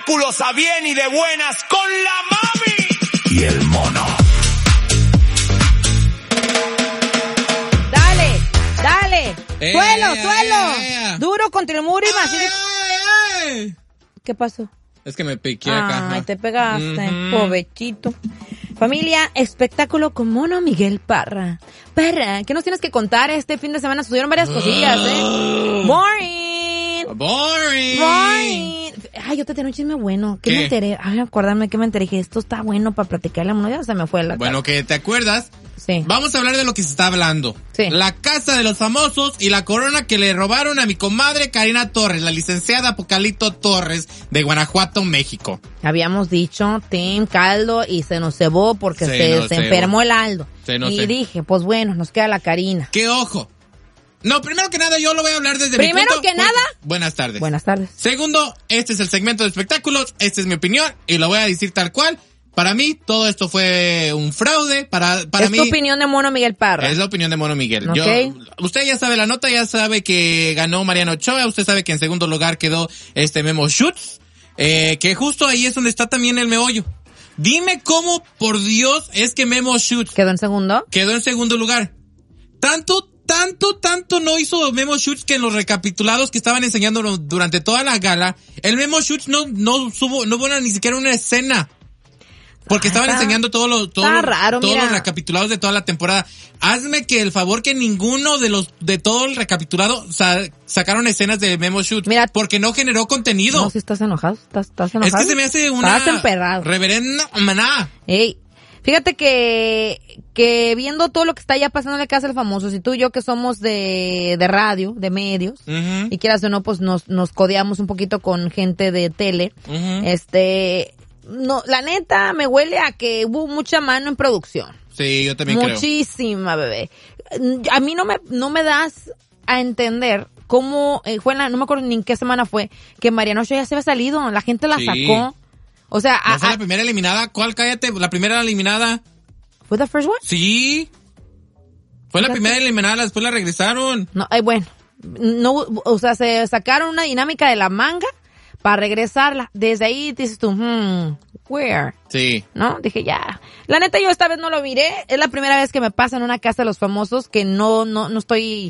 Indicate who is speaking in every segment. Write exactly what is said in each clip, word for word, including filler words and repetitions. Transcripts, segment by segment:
Speaker 1: espectáculos a bien y de buenas con la mami
Speaker 2: y el mono.
Speaker 3: Dale, dale.
Speaker 4: Eh,
Speaker 3: suelo,
Speaker 4: eh,
Speaker 3: suelo.
Speaker 4: eh, eh.
Speaker 3: Duro contra el muro y más.
Speaker 4: Ay, ay, ay.
Speaker 3: ¿Qué pasó?
Speaker 4: Es que me piqué acá.
Speaker 3: Ay, te pegaste,
Speaker 4: Ujú.
Speaker 3: pobrecito. Familia, espectáculo con Mono Miguel Parra. Parra, ¿qué nos tienes que contar? Este fin de semana sucedieron varias cosillas, ¿eh? Boring.
Speaker 4: Boring.
Speaker 3: Boring. Ay, yo te tengo un chisme bueno. ¿Qué,
Speaker 4: ¿Qué?
Speaker 3: me enteré? Ay, acuérdame que me enteré. Dije, esto está bueno para platicarle a Mono. Ya se me fue la
Speaker 4: Bueno, que te acuerdas.
Speaker 3: Sí.
Speaker 4: Vamos a hablar de lo que se está hablando.
Speaker 3: Sí.
Speaker 4: La casa de los famosos y la corona que le robaron a mi comadre Karina Torres, la licenciada Apocalipto Torres de Guanajuato, México.
Speaker 3: Habíamos dicho Team Caldo y se nos cebó porque
Speaker 4: Se
Speaker 3: se,
Speaker 4: nos
Speaker 3: se
Speaker 4: cebó.
Speaker 3: enfermó el Aldo.
Speaker 4: Se nos
Speaker 3: y
Speaker 4: cebó.
Speaker 3: dije, pues bueno, nos queda la Karina.
Speaker 4: ¡Qué ojo! No, primero que nada yo lo voy a hablar desde mi
Speaker 3: Primero
Speaker 4: punto.
Speaker 3: que
Speaker 4: porque-
Speaker 3: nada-
Speaker 4: Buenas tardes.
Speaker 3: Buenas tardes.
Speaker 4: Segundo, este es el segmento de espectáculos, esta es mi opinión y lo voy a decir tal cual. Para mí, todo esto fue un fraude. Para, para
Speaker 3: es
Speaker 4: mí.
Speaker 3: tu opinión de Mono Miguel Parra.
Speaker 4: Es la opinión de Mono Miguel.
Speaker 3: Ok.
Speaker 4: Yo, usted ya sabe la nota, ya sabe que ganó Mariana Ochoa, usted sabe que en segundo lugar quedó este Memo Schutz, eh, que justo ahí es donde está también el meollo. Dime cómo, por Dios, es que Memo Schutz
Speaker 3: ¿Quedó en segundo?
Speaker 4: quedó en segundo lugar. Tanto, tanto, tanto no hizo Memo Schutz que en los recapitulados que estaban enseñando durante toda la gala, el Memo Schutz no, no subo, no hubo ni siquiera una escena. Porque
Speaker 3: Ah,
Speaker 4: estaban
Speaker 3: está-
Speaker 4: enseñando todo lo, todo,
Speaker 3: está
Speaker 4: lo-
Speaker 3: raro,
Speaker 4: todos
Speaker 3: mira.
Speaker 4: los recapitulados de toda la temporada. Hazme que el favor que ninguno de los, de todo el recapitulado sa- sacaron escenas de Memo Schutz.
Speaker 3: Mira.
Speaker 4: Porque no generó contenido.
Speaker 3: No, si estás enojado, estás, estás
Speaker 4: es
Speaker 3: enojado.
Speaker 4: que se me hace una
Speaker 3: Estás emperrado.
Speaker 4: reverenda maná.
Speaker 3: Ey, fíjate que, que viendo todo lo que está ya pasando en la casa del famoso, si tú y yo que somos de, de radio, de medios,
Speaker 4: Ujú.
Speaker 3: y quieras o no, pues nos, nos codeamos un poquito con gente de tele,
Speaker 4: Ujú.
Speaker 3: este, no, la neta me huele a que hubo mucha mano en producción.
Speaker 4: Sí, yo también creo.
Speaker 3: Muchísima, bebé. A mí no me, no me das a entender cómo, eh, fue en la, no me acuerdo ni en qué semana fue, que Mariana Ochoa ya se había salido, la gente la
Speaker 4: Sí.
Speaker 3: sacó. O sea,
Speaker 4: ¿No
Speaker 3: a-
Speaker 4: fue
Speaker 3: a-
Speaker 4: la primera eliminada? ¿Cuál? Cállate, la primera eliminada.
Speaker 3: ¿fue the first one?
Speaker 4: Sí. Fue la
Speaker 3: Fíjate.
Speaker 4: primera eliminada, después la regresaron.
Speaker 3: No, ay, bueno, no, o sea, se sacaron una dinámica de la manga para regresarla. Desde ahí dices tú, hmm, where?
Speaker 4: Sí.
Speaker 3: ¿No? Dije, ya. La neta, yo esta vez no lo miré. Es la primera vez que me pasa en una casa de los famosos que no, no, no estoy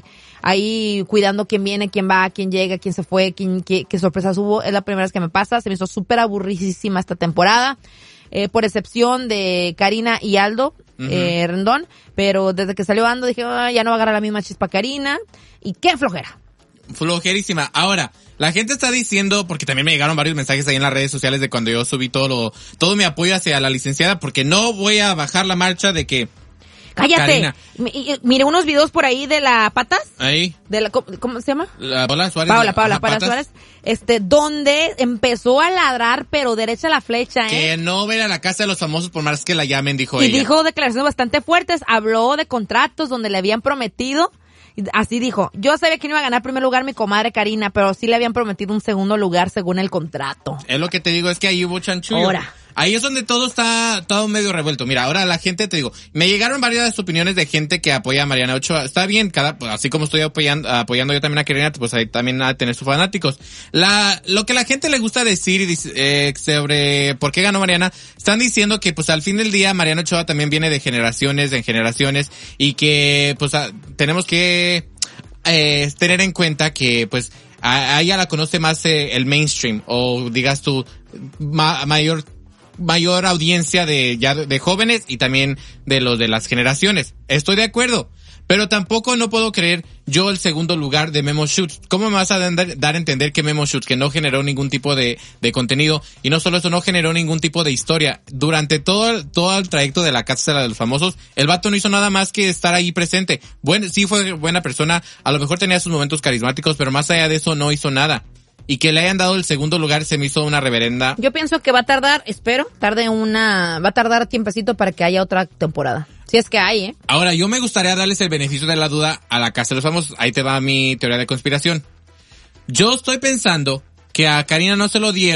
Speaker 3: ahí cuidando quién viene, quién va, quién llega, quién se fue, quién, qué, qué sorpresas hubo. Es la primera vez que me pasa. Se me hizo súper aburridísima esta temporada. Eh, por excepción de Karina y Aldo,
Speaker 4: Ujú.
Speaker 3: eh, Rendón. Pero desde que salió Aldo dije, ah, ya no va a agarrar la misma chispa Karina. Y qué flojera.
Speaker 4: Flojerísima. Ahora, la gente está diciendo, porque también me llegaron varios mensajes ahí en las redes sociales de cuando yo subí todo lo, todo mi apoyo hacia la licenciada, porque no voy a bajar la marcha de que,
Speaker 3: Cállate.
Speaker 4: Karina.
Speaker 3: Mi- y- Mire unos videos por ahí de la Patas.
Speaker 4: ahí,
Speaker 3: De la, ¿cómo, cómo se llama?
Speaker 4: la Paola Suárez.
Speaker 3: Paola,
Speaker 4: la-
Speaker 3: Paola,
Speaker 4: ajá,
Speaker 3: Paola
Speaker 4: Patas,
Speaker 3: Suárez, este, donde empezó a ladrar, pero derecha a la flecha, ¿eh?
Speaker 4: Que no ver a la casa de los famosos por más que la llamen, dijo
Speaker 3: Y
Speaker 4: ella.
Speaker 3: dijo declaraciones bastante fuertes, habló de contratos donde le habían prometido, y así dijo, yo sabía que no iba a ganar primer lugar mi comadre Karina, pero sí le habían prometido un segundo lugar según el contrato.
Speaker 4: Es lo que te digo, es que ahí hubo chanchullo.
Speaker 3: Ahora.
Speaker 4: Ahí es donde todo está todo medio revuelto. Mira, ahora la gente, te digo, me llegaron varias opiniones de gente que apoya a Mariana Ochoa. Está bien, cada, pues, así como estoy apoyando, apoyando yo también a Karina, pues ahí también a tener sus fanáticos. La, lo que la gente le gusta decir y dice, eh, sobre por qué ganó Mariana, están diciendo que pues al fin del día Mariana Ochoa también viene de generaciones en generaciones y que pues a, tenemos que eh, tener en cuenta que pues a, a ella la conoce más eh, el mainstream o digas tú ma, mayor mayor audiencia de ya de jóvenes y también de los de las generaciones. Estoy de acuerdo, pero tampoco no puedo creer yo el segundo lugar de Memo Schutz. ¿Cómo me vas a dar, dar a entender que Memo Schutz, que no generó ningún tipo de, de contenido y no solo eso, no generó ningún tipo de historia durante todo, todo el trayecto de la casa de los famosos? El vato no hizo nada más que estar ahí presente. Bueno, sí fue buena persona, a lo mejor tenía sus momentos carismáticos, pero más allá de eso no hizo nada. Y que le hayan dado el segundo lugar se me hizo una reverenda.
Speaker 3: Yo pienso que va a tardar, espero, tarde una, va a tardar tiempecito para que haya otra temporada. Si es que hay, ¿eh?
Speaker 4: Ahora, yo me gustaría darles el beneficio de la duda a la casa de los famosos. Ahí te va mi teoría de conspiración. Yo estoy pensando que a Karina no se lo dieron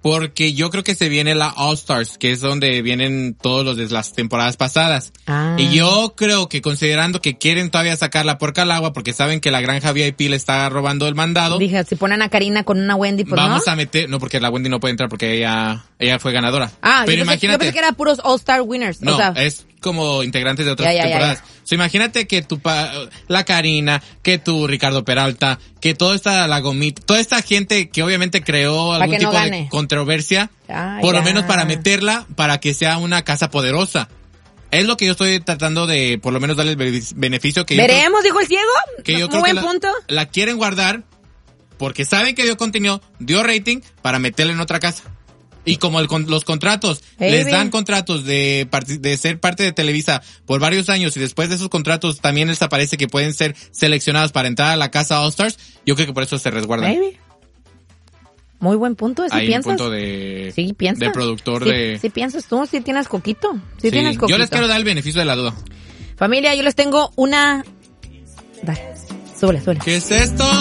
Speaker 4: porque yo creo que se viene la All Stars, que es donde vienen todos los de las temporadas pasadas.
Speaker 3: Ah.
Speaker 4: Y yo creo que considerando que quieren todavía sacar la puerca al agua porque saben que la granja V I P le está robando el mandado.
Speaker 3: Dije, si ponen a Karina con una Wendy, pues
Speaker 4: vamos
Speaker 3: no.
Speaker 4: a meter, no, porque la Wendy no puede entrar porque ella, ella fue ganadora.
Speaker 3: Ah,
Speaker 4: pero
Speaker 3: yo pensé,
Speaker 4: imagínate.
Speaker 3: yo pensé que era puros All Star Winners.
Speaker 4: No,
Speaker 3: o sea,
Speaker 4: es como integrantes de otras
Speaker 3: Ya, ya, ya,
Speaker 4: temporadas.
Speaker 3: ya.
Speaker 4: O sea, imagínate que tu pa, la Karina, que tu Ricardo Peralta, que toda esta la Gomita, toda esta gente que obviamente creó
Speaker 3: Pa'
Speaker 4: algún
Speaker 3: que no
Speaker 4: tipo
Speaker 3: gane.
Speaker 4: de controversia,
Speaker 3: Ah,
Speaker 4: por
Speaker 3: ya.
Speaker 4: lo menos para meterla, para que sea una casa poderosa. Es lo que yo estoy tratando de, por lo menos, darle el be- beneficio que yo creo-
Speaker 3: ¿veremos, dijo el ciego?
Speaker 4: que yo
Speaker 3: Muy
Speaker 4: creo
Speaker 3: buen
Speaker 4: que la,
Speaker 3: punto.
Speaker 4: la quieren guardar porque saben que dio contenido, dio rating para meterla en otra casa. Y como el, con, los contratos,
Speaker 3: Hey,
Speaker 4: les
Speaker 3: bien.
Speaker 4: dan contratos de, parti- de ser parte de Televisa por varios años y después de esos contratos también les aparece que pueden ser seleccionados para entrar a la casa All Stars, yo creo que por eso se resguardan.
Speaker 3: Maybe. Muy buen punto, ¿sí
Speaker 4: Hay un
Speaker 3: piensas?
Speaker 4: punto de,
Speaker 3: Sí, piensas.
Speaker 4: de productor
Speaker 3: Sí,
Speaker 4: de...
Speaker 3: sí piensas tú, sí tienes coquito. Sí,
Speaker 4: Sí,
Speaker 3: tienes coquito.
Speaker 4: yo les quiero dar el beneficio de la duda.
Speaker 3: Familia, yo les tengo una... Dale, súbele, súbele.
Speaker 4: ¿Qué es esto?